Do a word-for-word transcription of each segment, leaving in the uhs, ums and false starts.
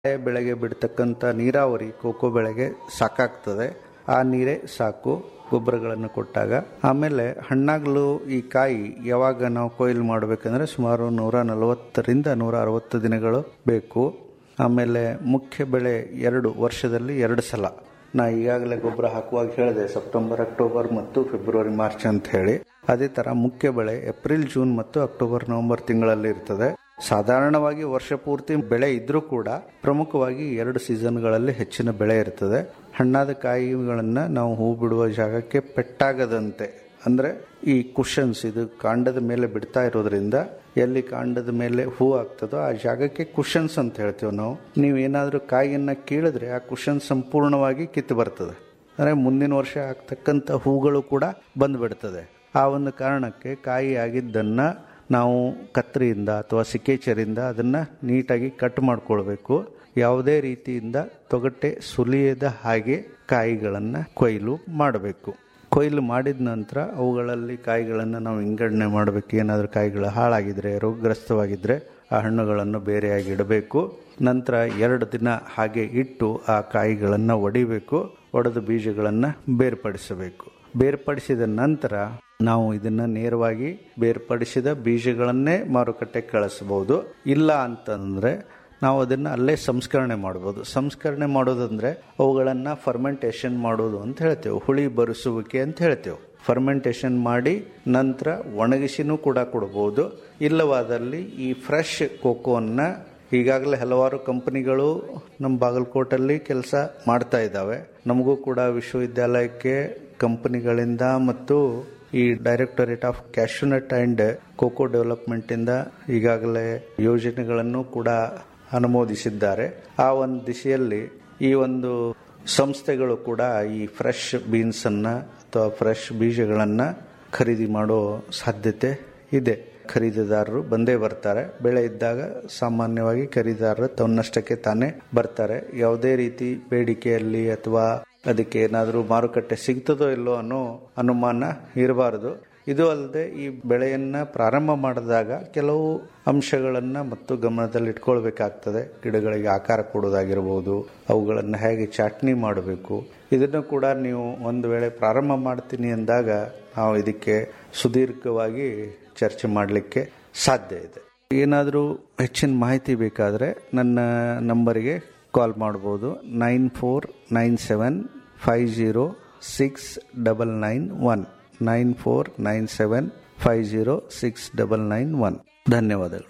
ಬೆಳೆಗೆ ಬಿಡ್ತಕ್ಕಂಥ ನೀರಾವರಿ ಕೋಕೋ ಬೆಳೆಗೆ ಸಾಕಾಗ್ತದೆ. ಆ ನೀರೇ ಸಾಕು ಗೊಬ್ಬರಗಳನ್ನು ಕೊಟ್ಟಾಗ. ಆಮೇಲೆ ಹಣ್ಣಾಗಲು ಈ ಕಾಯಿ ಯಾವಾಗ ನಾವು ಕೊಯ್ಲು ಮಾಡಬೇಕಂದ್ರೆ ಸುಮಾರು ನೂರ ನಲವತ್ತರಿಂದ ನೂರ ಅರವತ್ತು ದಿನಗಳು ಬೇಕು. ಆಮೇಲೆ ಮುಖ್ಯ ಬೆಳೆ ಎರಡು ವರ್ಷದಲ್ಲಿ ಎರಡು ಸಲ. ನಾ ಈಗಾಗಲೇ ಗೊಬ್ಬರ ಹಾಕುವಾಗ ಹೇಳಿದೆ ಸೆಪ್ಟೆಂಬರ್ ಅಕ್ಟೋಬರ್ ಮತ್ತು ಫೆಬ್ರವರಿ ಮಾರ್ಚ್ ಅಂತ ಹೇಳಿ. ಅದೇ ತರ ಮುಖ್ಯ ಬೆಳೆ ಏಪ್ರಿಲ್ ಜೂನ್ ಮತ್ತು ಅಕ್ಟೋಬರ್ ನವೆಂಬರ್ ತಿಂಗಳಲ್ಲಿ ಇರ್ತದೆ. ಸಾಧಾರಣವಾಗಿ ವರ್ಷ ಪೂರ್ತಿ ಬೆಳೆ ಇದ್ರೂ ಕೂಡ ಪ್ರಮುಖವಾಗಿ ಎರಡು ಸೀಸನ್ಗಳಲ್ಲಿ ಹೆಚ್ಚಿನ ಬೆಳೆ ಇರ್ತದೆ. ಹಣ್ಣಾದ ಕಾಯಿಗಳನ್ನು ನಾವು ಹೂ ಬಿಡುವ ಜಾಗಕ್ಕೆ ಪೆಟ್ಟಾಗದಂತೆ, ಅಂದ್ರೆ ಈ ಕುಷನ್ಸ್, ಇದು ಕಾಂಡದ ಮೇಲೆ ಬಿಡ್ತಾ ಇರೋದ್ರಿಂದ ಎಲ್ಲಿ ಕಾಂಡದ ಮೇಲೆ ಹೂ ಆಗ್ತದೋ ಆ ಜಾಗಕ್ಕೆ ಕುಷನ್ಸ್ ಅಂತ ಹೇಳ್ತೇವೆ ನಾವು. ನೀವು ಏನಾದರೂ ಕಾಯಿಯನ್ನ ಕೀಳಿದ್ರೆ ಆ ಕುಷನ್ ಸಂಪೂರ್ಣವಾಗಿ ಕಿತ್ತು ಬರ್ತದೆ, ಅಂದ್ರೆ ಮುಂದಿನ ವರ್ಷ ಆಗ್ತಕ್ಕಂಥ ಹೂಗಳು ಕೂಡ ಬಂದ್ಬಿಡ್ತದೆ. ಆ ಒಂದು ಕಾರಣಕ್ಕೆ ಕಾಯಿ ಆಗಿದ್ದನ್ನ ನಾವು ಕತ್ತರಿಯಿಂದ ಅಥವಾ ಸಿಕೇಚರಿಂದ ಅದನ್ನ ನೀಟಾಗಿ ಕಟ್ ಮಾಡ್ಕೊಳ್ಬೇಕು. ಯಾವುದೇ ರೀತಿಯಿಂದ ತೊಗಟೆ ಸುಲಿಯದ ಹಾಗೆ ಕಾಯಿಗಳನ್ನು ಕೊಯ್ಲು ಮಾಡಬೇಕು. ಕೊಯ್ಲು ಮಾಡಿದ ನಂತರ ಅವುಗಳಲ್ಲಿ ಕಾಯಿಗಳನ್ನು ನಾವು ವಿಂಗಡಣೆ ಮಾಡಬೇಕು. ಏನಾದರೂ ಕಾಯಿಗಳು ಹಾಳಾಗಿದ್ರೆ, ರೋಗಗ್ರಸ್ತವಾಗಿದ್ದರೆ ಆ ಹಣ್ಣುಗಳನ್ನು ಬೇರೆಯಾಗಿ ಇಡಬೇಕು. ನಂತರ ಎರಡು ದಿನ ಹಾಗೆ ಇಟ್ಟು ಆ ಕಾಯಿಗಳನ್ನು ಒಡಿಬೇಕು. ಒಡೆದ ಬೀಜಗಳನ್ನು ಬೇರ್ಪಡಿಸಬೇಕು. ಬೇರ್ಪಡಿಸಿದ ನಂತರ ನಾವು ಇದನ್ನು ನೇರವಾಗಿ ಬೇರ್ಪಡಿಸಿದ ಬೀಜಗಳನ್ನೇ ಮಾರುಕಟ್ಟೆಗೆ ಕಳಿಸಬಹುದು. ಇಲ್ಲ ಅಂತಂದರೆ ನಾವು ಅದನ್ನು ಅಲ್ಲೇ ಸಂಸ್ಕರಣೆ ಮಾಡ್ಬೋದು. ಸಂಸ್ಕರಣೆ ಮಾಡೋದಂದ್ರೆ ಅವುಗಳನ್ನು ಫರ್ಮೆಂಟೇಷನ್ ಮಾಡೋದು ಅಂತ ಹೇಳ್ತೇವೆ, ಹುಳಿ ಬರಿಸುವಿಕೆ ಅಂತ ಹೇಳ್ತೇವೆ. ಫರ್ಮೆಂಟೇಷನ್ ಮಾಡಿ ನಂತರ ಒಣಗಿಸಿನೂ ಕೂಡ ಕೊಡ್ಬೋದು. ಇಲ್ಲವಾದಲ್ಲಿ ಈ ಫ್ರೆಶ್ ಕೋಕೋವನ್ನು ಈಗಾಗಲೇ ಹಲವಾರು ಕಂಪನಿಗಳು ನಮ್ಮ ಬಾಗಲಕೋಟಲ್ಲಿ ಕೆಲಸ ಮಾಡ್ತಾ ಇದ್ದಾವೆ. ನಮಗೂ ಕೂಡ ವಿಶ್ವವಿದ್ಯಾಲಯಕ್ಕೆ ಕಂಪನಿಗಳಿಂದ ಮತ್ತು ಈ directorate of cashew nut and cocoa ಡೆವಲಪ್ಮೆಂಟಿಂದ ಈಗಾಗಲೇ ಯೋಜನೆಗಳನ್ನು ಕೂಡ ಅನುಮೋದಿಸಿದ್ದಾರೆ. ಆ ಒಂದು ದಿಶೆಯಲ್ಲಿ ಈ ಒಂದು ಸಂಸ್ಥೆಗಳು ಕೂಡ ಈ ಫ್ರೆಶ್ ಬೀನ್ಸನ್ನು ಅಥವಾ ಫ್ರೆಶ್ ಬೀಜಗಳನ್ನು ಖರೀದಿ ಮಾಡೋ ಸಾಧ್ಯತೆ ಇದೆ. ಖರೀದಿದಾರರು ಬಂದೇ ಬರ್ತಾರೆ. ಬೆಳೆ ಇದ್ದಾಗ ಸಾಮಾನ್ಯವಾಗಿ ಖರೀದಿದಾರರು ತನ್ನಷ್ಟಕ್ಕೆ ತಾನೇ ಬರ್ತಾರೆ. ಯಾವುದೇ ರೀತಿ ಬೇಡಿಕೆಯಲ್ಲಿ ಅಥವಾ ಅದಕ್ಕೆ ಏನಾದರೂ ಮಾರುಕಟ್ಟೆ ಸಿಗ್ತದೋ ಇಲ್ಲೋ ಅನ್ನೋ ಅನುಮಾನ ಇರಬಾರದು. ಇದು ಅಲ್ಲದೆ ಈ ಬೆಳೆಯನ್ನ ಪ್ರಾರಂಭ ಮಾಡಿದಾಗ ಕೆಲವು ಅಂಶಗಳನ್ನ ಮತ್ತು ಗಮನದಲ್ಲಿ ಇಟ್ಕೊಳ್ಬೇಕಾಗ್ತದೆ. ಗಿಡಗಳಿಗೆ ಆಕಾರ ಕೊಡೋದಾಗಿರ್ಬೋದು, ಅವುಗಳನ್ನು ಹೇಗೆ ಚಾಟ್ನಿ ಮಾಡಬೇಕು, ಇದನ್ನು ಕೂಡ ನೀವು ಒಂದು ವೇಳೆ ಪ್ರಾರಂಭ ಮಾಡ್ತೀನಿ ಅಂದಾಗ ನಾವು ಇದಕ್ಕೆ ಸುದೀರ್ಘವಾಗಿ ಚರ್ಚೆ ಮಾಡಲಿಕ್ಕೆ ಸಾಧ್ಯ ಇದೆ. ಏನಾದರೂ ಹೆಚ್ಚಿನ ಮಾಹಿತಿ ಬೇಕಾದರೆ ನನ್ನ ನಂಬರಿಗೆ ಕಾಲ್ ಮಾಡ್ಬೋದು. Nine four nine seven five zero six double nine one nine four nine seven five zero six double nine one. ಧನ್ಯವಾದಗಳು.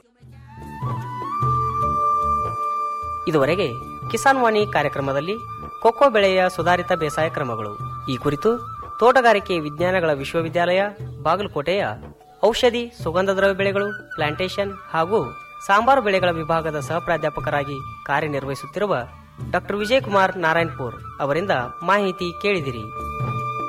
ಇದುವರೆಗೆ ಕಿಸಾನ್ ವಾಣಿ ಕಾರ್ಯಕ್ರಮದಲ್ಲಿ ಕೊಕ್ಕೋ ಬೆಳೆಯ ಸುಧಾರಿತ ಬೇಸಾಯ ಕ್ರಮಗಳು ಈ ಕುರಿತು ತೋಟಗಾರಿಕೆ ವಿಜ್ಞಾನಗಳ ವಿಶ್ವವಿದ್ಯಾಲಯ ಬಾಗಲಕೋಟೆಯ ಔಷಧಿ, ಸುಗಂಧ ದ್ರವ್ಯ ಬೆಳೆಗಳು, ಪ್ಲಾಂಟೇಶನ್ ಹಾಗೂ ಸಾಂಬಾರು ಬೆಳೆಗಳ ವಿಭಾಗದ ಸಹ ಪ್ರಾಧ್ಯಾಪಕರಾಗಿ ಕಾರ್ಯನಿರ್ವಹಿಸುತ್ತಿರುವ ಡಾಕ್ಟರ್ ವಿಜಯಕುಮಾರ್ ನಾರಾಯಣಪುರ್ ಅವರಿಂದ ಮಾಹಿತಿ ಕೇಳಿದಿರಿ.